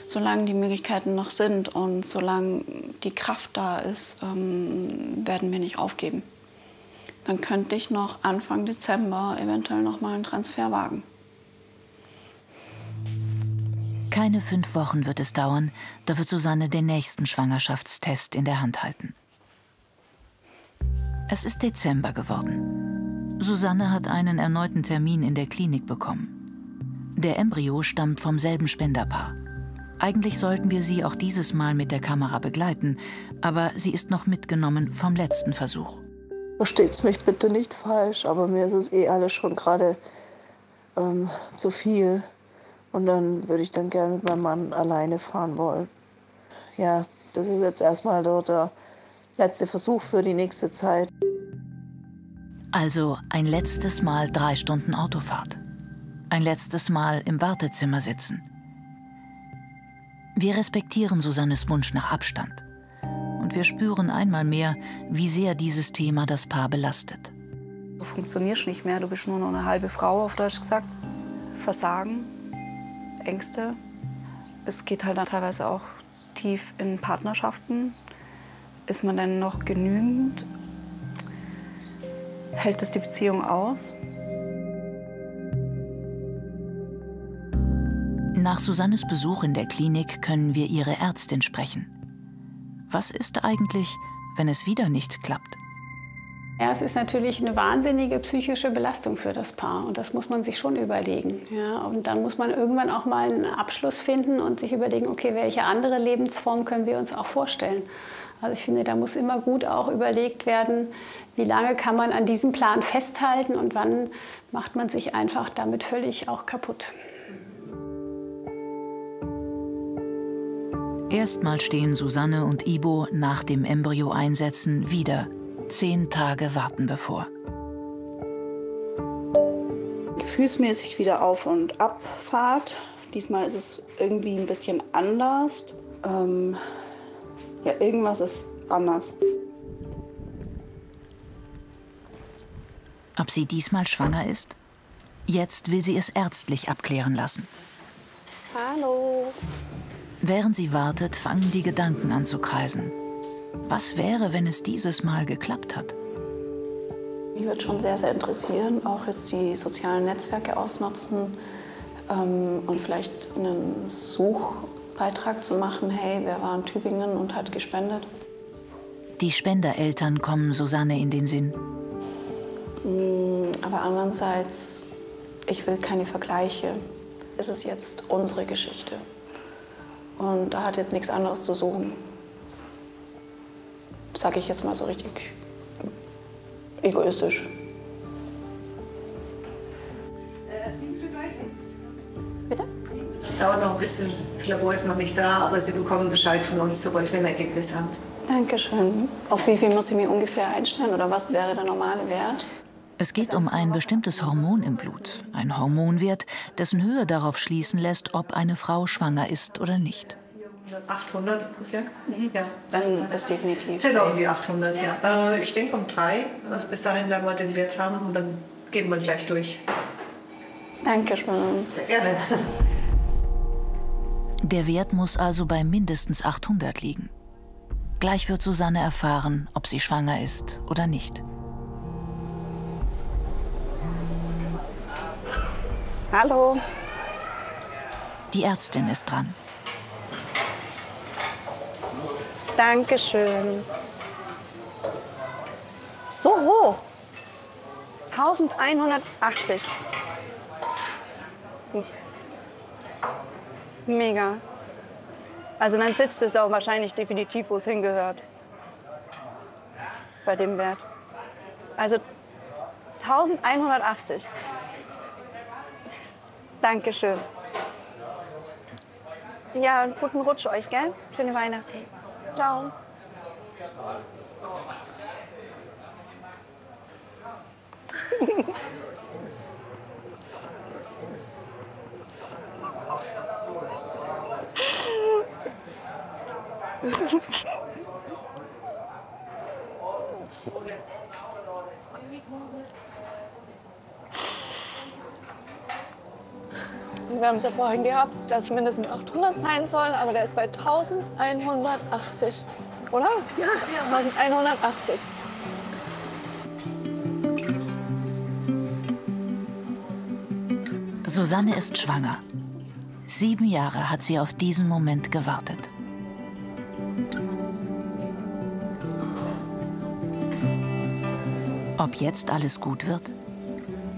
solange die Möglichkeiten noch sind und solange die Kraft da ist, werden wir nicht aufgeben. Dann könnte ich noch Anfang Dezember eventuell noch mal einen Transfer wagen. Keine 5 Wochen wird es dauern, da wird Susanne den nächsten Schwangerschaftstest in der Hand halten. Es ist Dezember geworden. Susanne hat einen erneuten Termin in der Klinik bekommen. Der Embryo stammt vom selben Spenderpaar. Eigentlich sollten wir sie auch dieses Mal mit der Kamera begleiten, aber sie ist noch mitgenommen vom letzten Versuch. Versteht's mich bitte nicht falsch, aber mir ist es alles schon gerade zu viel. Und dann würde ich dann gerne mit meinem Mann alleine fahren wollen. Ja, das ist jetzt erstmal der letzte Versuch für die nächste Zeit. Also ein letztes Mal 3 Stunden Autofahrt. Ein letztes Mal im Wartezimmer sitzen. Wir respektieren Susannes Wunsch nach Abstand. Und wir spüren einmal mehr, wie sehr dieses Thema das Paar belastet. Du funktionierst nicht mehr, du bist nur noch eine halbe Frau, auf Deutsch gesagt. Versagen, Ängste. Es geht halt dann teilweise auch tief in Partnerschaften. Ist man denn noch genügend? Hält es die Beziehung aus? Nach Susannes Besuch in der Klinik können wir ihre Ärztin sprechen. Was ist eigentlich, wenn es wieder nicht klappt? Ja, es ist natürlich eine wahnsinnige psychische Belastung für das Paar und das muss man sich schon überlegen. Ja, und dann muss man irgendwann auch mal einen Abschluss finden und sich überlegen, okay, welche andere Lebensform können wir uns auch vorstellen. Also ich finde, da muss immer gut auch überlegt werden, wie lange kann man an diesem Plan festhalten und wann macht man sich einfach damit völlig auch kaputt. Erstmal stehen Susanne und Ibo nach dem Embryo-Einsetzen wieder 10 Tage warten bevor. Gefühlsmäßig wieder Auf- und Abfahrt. Diesmal ist es irgendwie ein bisschen anders. Ja, irgendwas ist anders. Ob sie diesmal schwanger ist? Jetzt will sie es ärztlich abklären lassen. Hallo. Während sie wartet, fangen die Gedanken an zu kreisen. Was wäre, wenn es dieses Mal geklappt hat? Mich würde schon sehr, sehr interessieren, auch jetzt die sozialen Netzwerke ausnutzen und vielleicht einen Suchbeitrag zu machen. Hey, wer war in Tübingen und hat gespendet? Die Spendereltern kommen Susanne in den Sinn. Aber andererseits, ich will keine Vergleiche. Es ist jetzt unsere Geschichte. Und da hat jetzt nichts anderes zu suchen. Sage ich jetzt mal so richtig egoistisch. Bitte? Dauert noch ein bisschen. Das Labor ist noch nicht da, aber Sie bekommen Bescheid von uns, sobald wir ein Ergebnis haben. Dankeschön. Auf wie viel muss ich mir ungefähr einstellen oder was wäre der normale Wert? Es geht um ein bestimmtes Hormon im Blut. Ein Hormonwert, dessen Höhe darauf schließen lässt, ob eine Frau schwanger ist oder nicht. 800 ungefähr? Ja. Dann ist definitiv. Sind irgendwie 800, ja. Ich denke um 3. Also bis dahin werden wir den Wert haben und dann gehen wir gleich durch. Dankeschön. Sehr gerne. Der Wert muss also bei mindestens 800 liegen. Gleich wird Susanne erfahren, ob sie schwanger ist oder nicht. Hallo. Die Ärztin ist dran. Dankeschön. So hoch. 1180. Mega. Also dann sitzt es auch wahrscheinlich definitiv, wo es hingehört. Bei dem Wert. Also 1180. Dankeschön. Ja, einen guten Rutsch euch, gell? Schöne Weihnachten. Ciao. Wir haben es ja vorhin gehabt, dass mindestens 800 sein soll, aber der ist bei 1180, oder? Ja, 1180. Susanne ist schwanger. 7 Jahre hat sie auf diesen Moment gewartet. Ob jetzt alles gut wird?